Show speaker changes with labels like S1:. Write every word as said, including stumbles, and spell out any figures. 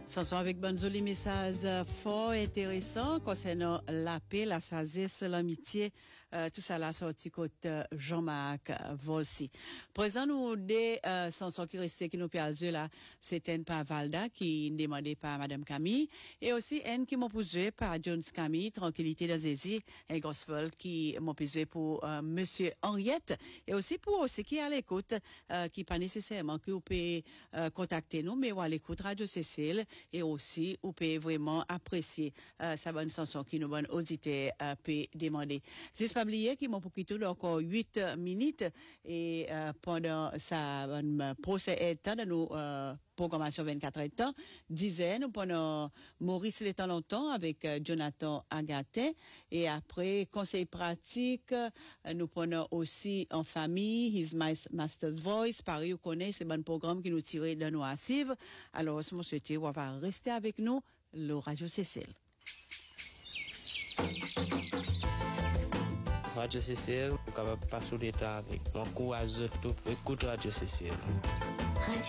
S1: Chanson avec Banzoli, message fort intéressant concernant la paix, la sagesse, l'amitié, euh, tout ça là sorti côté Jean-Marc Volsi. Présent nous des euh, chansons qui restaient qui nous perdu là, c'était une par Valda qui demandait par Madame Camille et aussi une qui m'a posé par Jones Camille, Tranquillité de Zézi, un gospel qui m'a posé pour euh, Monsieur Henriette et aussi pour aussi qui est à l'écoute, euh, qui pas nécessairement que vous pouvez euh, contacter nous, mais ou à l'écoute Radio Cécile. Et aussi, vous pouvez vraiment apprécier euh, sa bonne chanson qui nous bonne auditer euh, peut demander. C'est pas oublier qu'il m'a pour quitter encore huit minutes et euh, pendant sa bonne procès et temps de nos euh, programmation vingt-quatre heures temps, disait nous pendant Maurice le temps longtemps avec euh, Jonathan Agaté et après conseil pratique euh, nous prenons aussi en famille His Master's Voice. Paris, vous connaissez ce bon programme qui nous tirait de nos assises. Alors, si vous souhaitez, on va rester avec nous, le Radio Cécile.
S2: Radio Cécile, on va passer le temps avec mon courage tout écoute Radio Cécile.
S3: Radio